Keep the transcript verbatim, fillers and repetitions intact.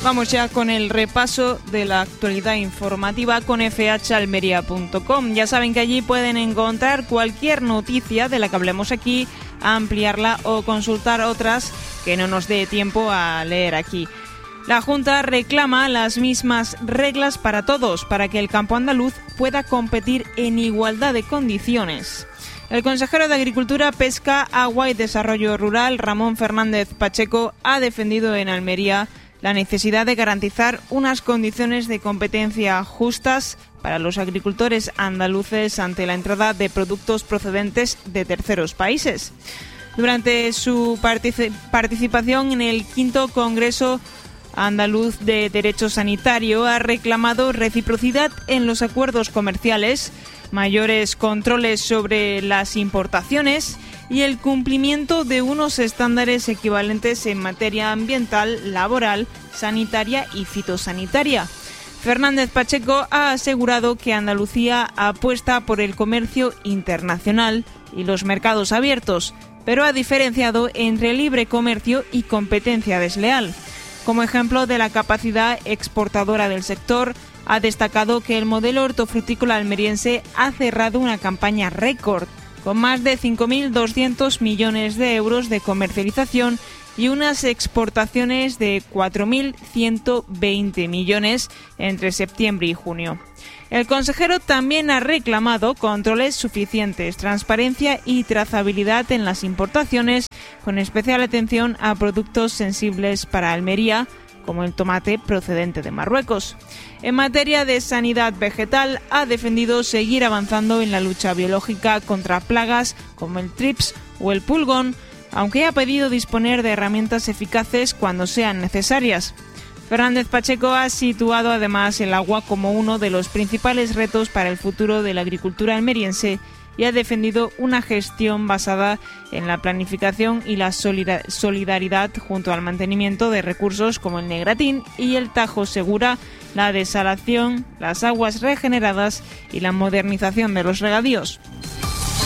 Vamos ya con el repaso de la actualidad informativa con f h almería punto com. Ya saben que allí pueden encontrar cualquier noticia de la que hablemos aquí, ampliarla o consultar otras que no nos dé tiempo a leer aquí. La Junta reclama las mismas reglas para todos, para que el campo andaluz pueda competir en igualdad de condiciones. El consejero de Agricultura, Pesca, Agua y Desarrollo Rural, Ramón Fernández Pacheco, ha defendido en Almería la necesidad de garantizar unas condiciones de competencia justas para los agricultores andaluces ante la entrada de productos procedentes de terceros países. Durante su partic- participación en el quinto Congreso Andaluz de Derecho Sanitario, ha reclamado reciprocidad en los acuerdos comerciales, mayores controles sobre las importaciones y el cumplimiento de unos estándares equivalentes en materia ambiental, laboral, sanitaria y fitosanitaria. Fernández Pacheco ha asegurado que Andalucía apuesta por el comercio internacional y los mercados abiertos, pero ha diferenciado entre libre comercio y competencia desleal. Como ejemplo de la capacidad exportadora del sector, ha destacado que el modelo hortofrutícola almeriense ha cerrado una campaña récord, con más de cinco mil doscientos millones de euros de comercialización y unas exportaciones de cuatro mil ciento veinte millones entre septiembre y junio. El consejero también ha reclamado controles suficientes, transparencia y trazabilidad en las importaciones, con especial atención a productos sensibles para Almería, como el tomate procedente de Marruecos. En materia de sanidad vegetal, ha defendido seguir avanzando en la lucha biológica contra plagas como el trips o el pulgón, aunque ha pedido disponer de herramientas eficaces cuando sean necesarias. Fernández Pacheco ha situado además el agua como uno de los principales retos para el futuro de la agricultura almeriense y ha defendido una gestión basada en la planificación y la solidaridad junto al mantenimiento de recursos como el Negratín y el Tajo Segura, la desalación, las aguas regeneradas y la modernización de los regadíos.